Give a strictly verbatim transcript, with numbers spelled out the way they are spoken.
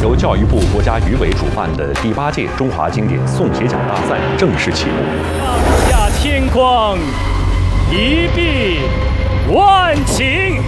由教育部、国家语委主办的第八届中华经典诵写奖大赛正式启幕。 放下天光，一碧万顷。